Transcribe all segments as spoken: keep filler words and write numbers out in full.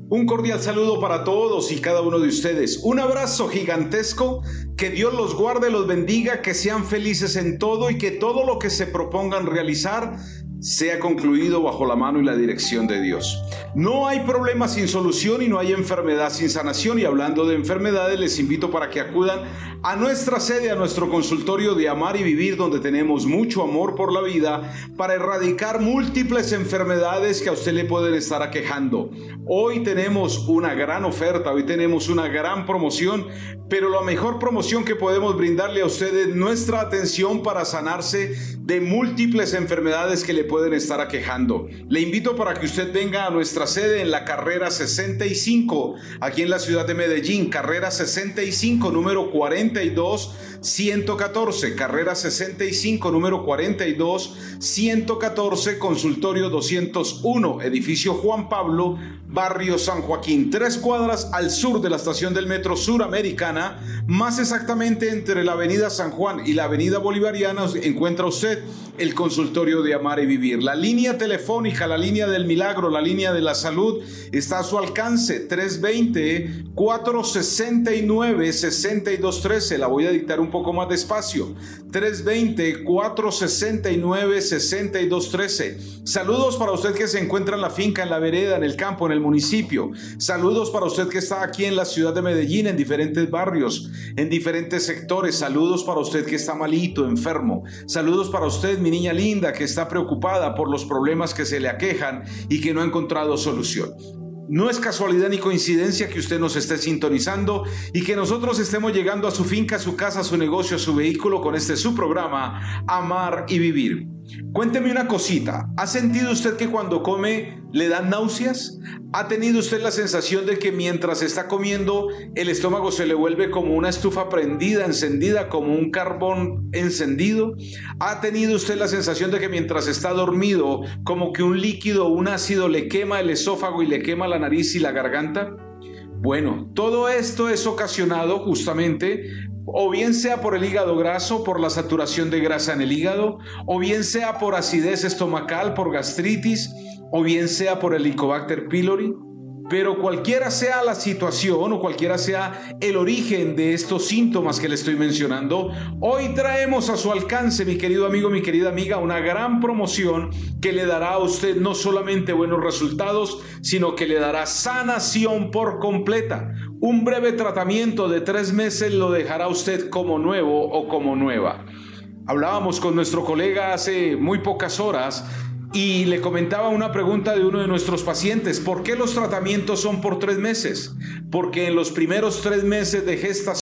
Un cordial saludo para todos y cada uno de ustedes. Un abrazo gigantesco. Que Dios los guarde, los bendiga, que sean felices en todo y que todo lo que se propongan realizar sea concluido bajo la mano y la dirección de Dios. No hay problema sin solución y no hay enfermedad sin sanación. Y hablando de enfermedades, les invito para que acudan a nuestra sede, a nuestro consultorio de Amar y Vivir, donde tenemos mucho amor por la vida para erradicar múltiples enfermedades que a usted le pueden estar aquejando. Hoy tenemos una gran oferta, hoy tenemos una gran promoción, pero la mejor promoción que podemos brindarle a usted es nuestra atención para sanarse de múltiples enfermedades que le pueden estar aquejando. Le invito para que usted venga a nuestra sede en la carrera sesenta y cinco, aquí en la ciudad de Medellín, carrera sesenta y cinco, número cuarenta y dos ciento catorce, carrera sesenta y cinco, número cuarenta y dos ciento catorce, consultorio doscientos uno, edificio Juan Pablo, barrio San Joaquín, tres cuadras al sur de la estación del metro Suramericana, más exactamente entre la avenida San Juan y la avenida Bolivariana encuentra usted el consultorio de Amar y Vivir. La línea telefónica, la línea del milagro, la línea de la salud está a su alcance, tres veinte, cuatro sesenta y nueve, sesenta y dos trece. La voy a dictar un poco más despacio. tres veinte, cuatro sesenta y nueve, sesenta y dos trece. Saludos para usted que se encuentra en la finca, en la vereda, en el campo, en el municipio. Saludos para usted que está aquí en la ciudad de Medellín, en diferentes barrios, en diferentes sectores. Saludos para usted que está malito, enfermo. Saludos para usted, mi niña linda, que está preocupada por los problemas que se le aquejan y que no ha encontrado solución. No es casualidad ni coincidencia que usted nos esté sintonizando y que nosotros estemos llegando a su finca, a su casa, a su negocio, a su vehículo con este su programa, Amar y Vivir. Cuénteme una cosita, ¿ha sentido usted que cuando come le dan náuseas? ¿Ha tenido usted la sensación de que mientras está comiendo el estómago se le vuelve como una estufa prendida, encendida, como un carbón encendido? ¿Ha tenido usted la sensación de que mientras está dormido como que un líquido, un ácido le quema el esófago y le quema la nariz y la garganta? Bueno, todo esto es ocasionado justamente o bien sea por el hígado graso, por la saturación de grasa en el hígado, o bien sea por acidez estomacal, por gastritis, o bien sea por el Helicobacter pylori. Pero cualquiera sea la situación o cualquiera sea el origen de estos síntomas que le estoy mencionando, hoy traemos a su alcance, mi querido amigo, mi querida amiga, una gran promoción que le dará a usted no solamente buenos resultados, sino que le dará sanación por completa. Un breve tratamiento de tres meses lo dejará usted como nuevo o como nueva. Hablábamos con nuestro colega hace muy pocas horas y le comentaba una pregunta de uno de nuestros pacientes. ¿Por qué los tratamientos son por tres meses? Porque en los primeros tres meses de gestación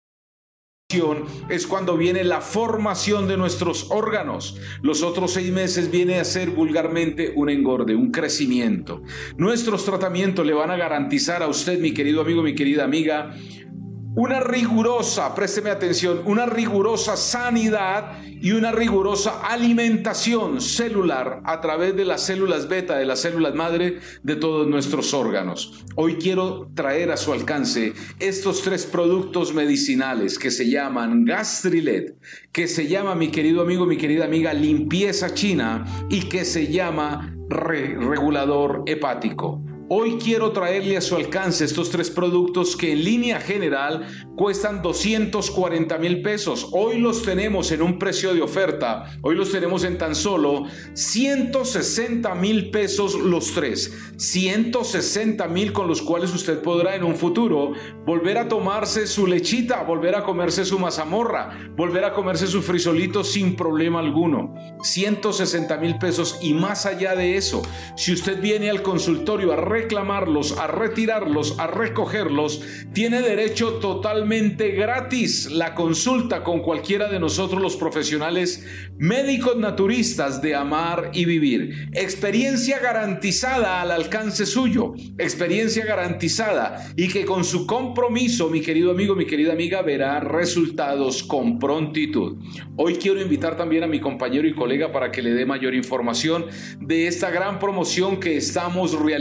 es cuando viene la formación de nuestros órganos. Los otros seis meses viene a ser vulgarmente un engorde, un crecimiento. Nuestros tratamientos le van a garantizar a usted, mi querido amigo, mi querida amiga, una rigurosa, présteme atención, una rigurosa sanidad y una rigurosa alimentación celular a través de las células beta, de las células madre de todos nuestros órganos. Hoy quiero traer a su alcance estos tres productos medicinales que se llaman Gastrilet, que se llama, mi querido amigo, mi querida amiga, limpieza china y que se llama re- regulador hepático. Hoy quiero traerle a su alcance estos tres productos que en línea general cuestan doscientos cuarenta mil pesos. Hoy los tenemos en un precio de oferta. Hoy los tenemos en tan solo ciento sesenta mil pesos los tres. ciento sesenta mil con los cuales usted podrá en un futuro volver a tomarse su lechita, volver a comerse su mazamorra, volver a comerse su frisolito sin problema alguno. ciento sesenta mil pesos y más allá de eso, si usted viene al consultorio a reclamarlos, a retirarlos, a recogerlos, tiene derecho totalmente gratis la consulta con cualquiera de nosotros los profesionales médicos naturistas de Amar y Vivir. Experiencia garantizada al alcance suyo, experiencia garantizada y que con su compromiso, mi querido amigo, mi querida amiga, verá resultados con prontitud. Hoy quiero invitar también a mi compañero y colega para que le dé mayor información de esta gran promoción que estamos realizando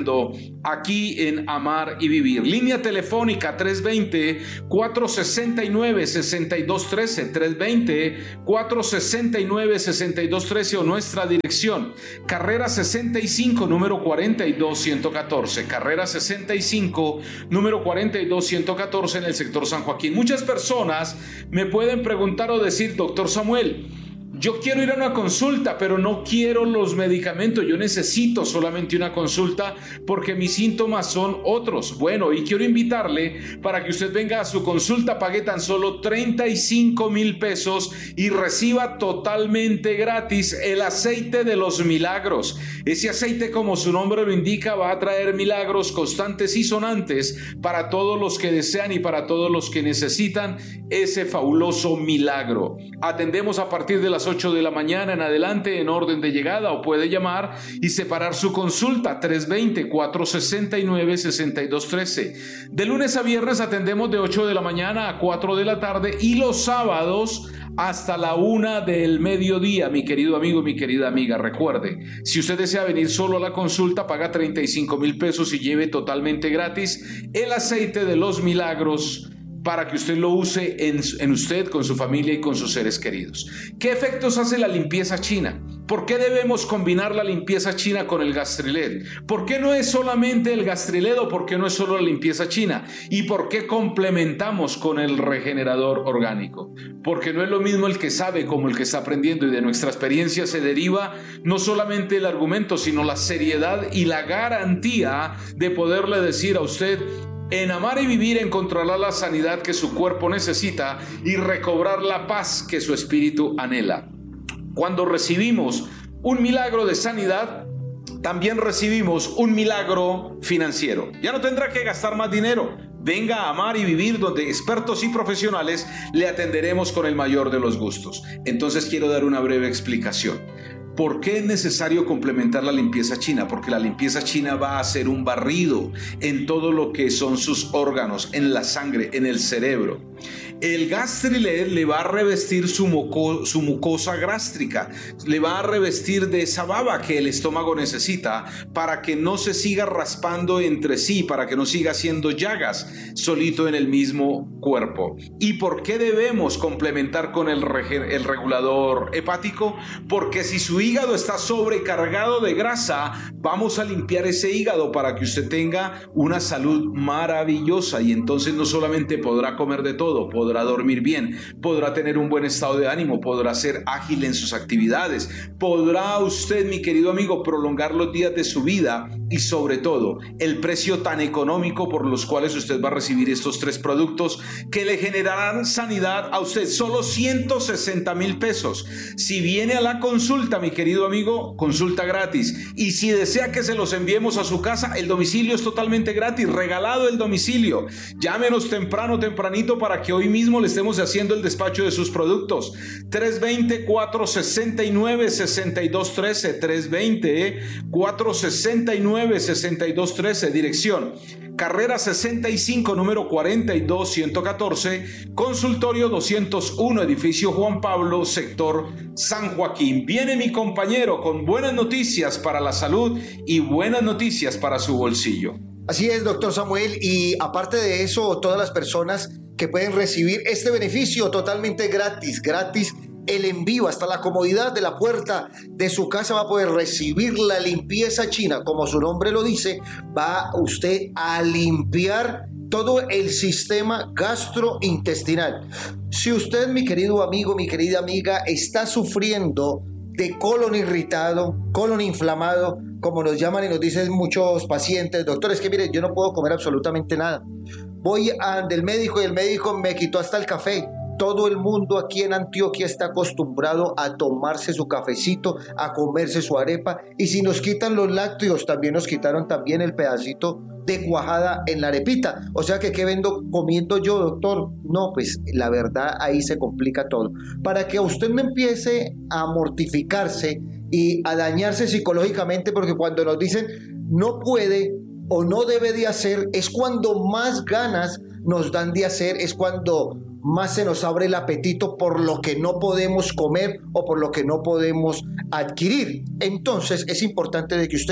haciendo aquí en Amar y Vivir. Línea telefónica tres veinte, cuatro sesenta y nueve, sesenta y dos trece, tres veinte, cuatro sesenta y nueve, sesenta y dos trece o nuestra dirección, carrera sesenta y cinco, número cuarenta y dos ciento catorce, carrera sesenta y cinco, número cuarenta y dos ciento catorce en el sector San Joaquín. Muchas personas me pueden preguntar o decir: doctor Samuel, yo quiero ir a una consulta, pero no quiero los medicamentos. Yo necesito solamente una consulta porque mis síntomas son otros. Bueno, y quiero invitarle para que usted venga a su consulta, pague tan solo treinta y cinco mil pesos y reciba totalmente gratis el aceite de los milagros. Ese aceite, como su nombre lo indica, va a traer milagros constantes y sonantes para todos los que desean y para todos los que necesitan ese fabuloso milagro. Atendemos a partir de las ocho de la mañana en adelante en orden de llegada, o puede llamar y separar su consulta tres veinte, cuatro sesenta y nueve, sesenta y dos trece. De lunes a viernes atendemos de ocho de la mañana a cuatro de la tarde y los sábados hasta la una del mediodía. Mi querido amigo, mi querida amiga, recuerde, si usted desea venir solo a la consulta, paga treinta y cinco mil pesos y lleve totalmente gratis el aceite de los milagros para que usted lo use en, en usted, con su familia y con sus seres queridos. ¿Qué efectos hace la limpieza china? ¿Por qué debemos combinar la limpieza china con el Gastrilet? ¿Por qué no es solamente el Gastrilet o por qué no es solo la limpieza china? ¿Y por qué complementamos con el regenerador orgánico? Porque no es lo mismo el que sabe como el que está aprendiendo, y de nuestra experiencia se deriva no solamente el argumento, sino la seriedad y la garantía de poderle decir a usted: en Amar y Vivir encontrará la sanidad que su cuerpo necesita y recobrar la paz que su espíritu anhela. Cuando recibimos un milagro de sanidad, también recibimos un milagro financiero. Ya no tendrá que gastar más dinero. Venga a Amar y Vivir, donde expertos y profesionales le atenderemos con el mayor de los gustos. Entonces quiero dar una breve explicación. ¿Por qué es necesario complementar la limpieza china? Porque la limpieza china va a hacer un barrido en todo lo que son sus órganos, en la sangre, en el cerebro. El Gastrilet le va a revestir su, muco, su mucosa gástrica, le va a revestir de esa baba que el estómago necesita para que no se siga raspando entre sí, para que no siga haciendo llagas solito en el mismo cuerpo. ¿Y por qué debemos complementar con el, rege, el regulador hepático? Porque si su hígado está sobrecargado de grasa, vamos a limpiar ese hígado para que usted tenga una salud maravillosa, y entonces no solamente podrá comer de todo, podrá podrá dormir bien, podrá tener un buen estado de ánimo, podrá ser ágil en sus actividades, podrá usted, mi querido amigo, prolongar los días de su vida, y sobre todo el precio tan económico por los cuales usted va a recibir estos tres productos que le generarán sanidad a usted, solo ciento sesenta mil pesos. Si viene a la consulta, mi querido amigo, consulta gratis, y si desea que se los enviemos a su casa, el domicilio es totalmente gratis, regalado el domicilio. Llámenos temprano, tempranito, para que hoy mismo le estemos haciendo el despacho de sus productos. tres veinte, cuatro sesenta y nueve, sesenta y dos trece, tres veinte, cuatro sesenta y nueve, sesenta y dos trece, dirección carrera sesenta y cinco, número cuarenta y dos ciento catorce, consultorio doscientos uno, edificio Juan Pablo, sector San Joaquín. Viene mi compañero con buenas noticias para la salud y buenas noticias para su bolsillo. Así es, doctor Samuel, y aparte de eso, todas las personas que pueden recibir este beneficio totalmente gratis, gratis, el envío hasta la comodidad de la puerta de su casa, va a poder recibir la limpieza china. Como su nombre lo dice, va usted a limpiar todo el sistema gastrointestinal. Si usted, mi querido amigo, mi querida amiga, está sufriendo de colon irritado, colon inflamado, como nos llaman y nos dicen muchos pacientes: doctor, es que mire, yo no puedo comer absolutamente nada. Voy al médico y el médico me quitó hasta el café. Todo el mundo aquí en Antioquia está acostumbrado a tomarse su cafecito, a comerse su arepa, y si nos quitan los lácteos, también nos quitaron también el pedacito de cuajada en la arepita. O sea que, ¿qué vendo comiendo yo, doctor? No, pues la verdad ahí se complica todo. Para que usted no empiece a mortificarse y a dañarse psicológicamente, porque cuando nos dicen no puede o no debe de hacer, es cuando más ganas nos dan de hacer, es cuando más se nos abre el apetito por lo que no podemos comer o por lo que no podemos adquirir. Entonces es importante de que usted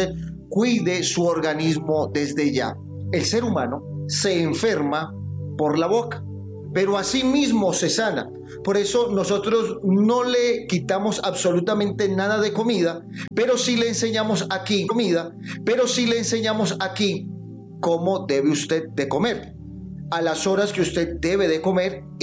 cuide su organismo desde ya. El ser humano se enferma por la boca, pero asimismo se sana. Por eso nosotros no le quitamos absolutamente nada de comida, pero sí le enseñamos aquí comida, pero sí le enseñamos aquí cómo debe usted de comer, a las horas que usted debe de comer